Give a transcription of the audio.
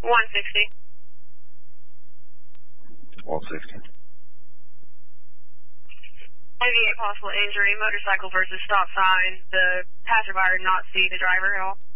160. 160. Alleviate possible injury, motorcycle versus stop sign. The passerby did not see the driver at all.